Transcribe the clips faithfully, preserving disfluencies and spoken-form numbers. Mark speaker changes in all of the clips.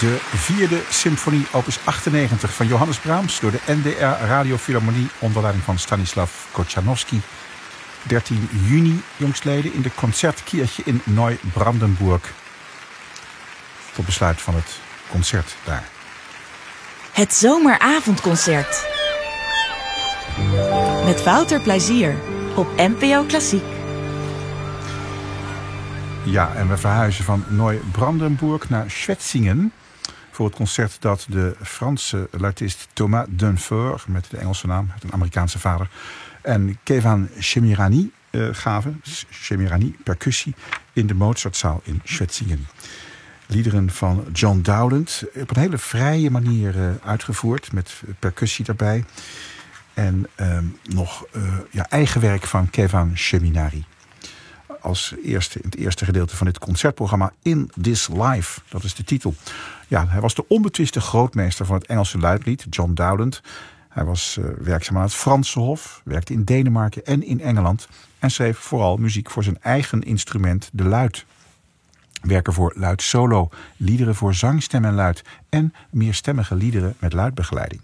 Speaker 1: De vierde symfonie opus achtennegentig van Johannes Brahms door de N D R Radiofilharmonie onder leiding van Stanislav Kochanowski. dertien juni jongstleden in de Concertkirche in Neubrandenburg. Tot besluit van het concert daar.
Speaker 2: Het zomeravondconcert. Met Wouter Plezier op N P O Klassiek.
Speaker 1: Ja, en we verhuizen van Neubrandenburg naar Schwetzingen voor het concert dat de Franse luitist Thomas Dunfeur, met de Engelse naam, een Amerikaanse vader, en Kevan Shemirani uh, gaven, Shemirani, percussie, in de Mozartzaal in Schwetzingen. Liederen van John Dowland, op een hele vrije manier uh, uitgevoerd, met percussie daarbij. En uh, nog uh, ja, eigen werk van Kevan Shemirani. Als eerste in het eerste gedeelte van dit concertprogramma In This Life. Dat is de titel. Ja, hij was de onbetwiste grootmeester van het Engelse luidlied, John Dowland. Hij was uh, werkzaam aan het Franse Hof, werkte in Denemarken en in Engeland en schreef vooral muziek voor zijn eigen instrument, de luid. Werken voor luid solo, liederen voor zangstem en luid en meerstemmige liederen met luidbegeleiding.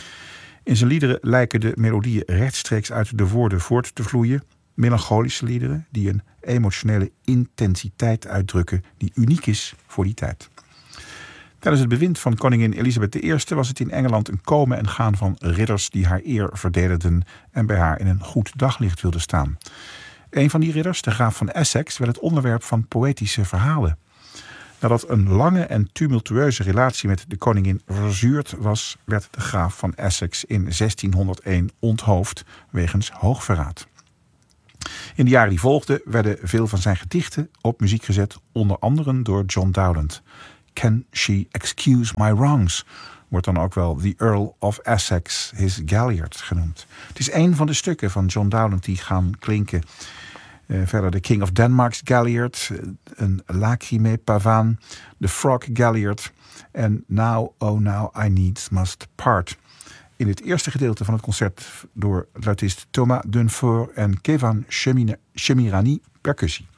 Speaker 1: In zijn liederen lijken de melodieën rechtstreeks uit de woorden voort te vloeien. Melancholische liederen die een emotionele intensiteit uitdrukken die uniek is voor die tijd. Tijdens het bewind van koningin Elisabeth de Eerste was het in Engeland een komen en gaan van ridders die haar eer verdedigden en bij haar in een goed daglicht wilden staan. Een van die ridders, de graaf van Essex, werd het onderwerp van poëtische verhalen. Nadat een lange en tumultueuze relatie met de koningin verzuurd was, werd de graaf van Essex in zestienhonderdéén onthoofd wegens hoogverraad. In de jaren die volgden werden veel van zijn gedichten op muziek gezet, onder andere door John Dowland. Can She Excuse My Wrongs wordt dan ook wel The Earl of Essex, His Galliard genoemd. Het is een van de stukken van John Dowland die gaan klinken. Uh, verder de King of Denmark's Galliard, een Lacrimae Pavane, de Frog Galliard en Now, Oh Now I Needs Must Part. In het eerste gedeelte van het concert door luitist Thomas Dunfeur en Kevan Shemirani percussie.